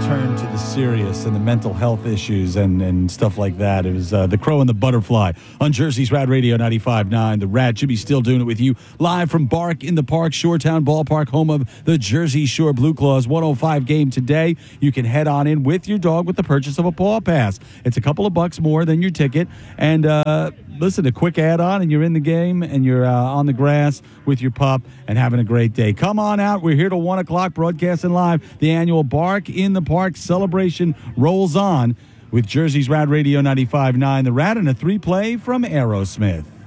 turn to the serious and the mental health issues and stuff like that. It was The Crow and the Butterfly on Jersey's Rad Radio 95.9. The Rad Jimmy still doing it with you live from Bark in the Park, Shoretown Ballpark, home of the Jersey Shore Blue Claws 105 game today. You can head on in with your dog with the purchase of a paw pass. It's a couple of bucks more than your ticket. And listen, a quick add-on and you're in the game and you're on the grass with your pup and having a great day. Come on out. We're here till 1 o'clock broadcasting live. The annual Bark in the Park celebration rolls on with Jersey's Rad Radio 95.9. The Rad and a 3-play from Aerosmith.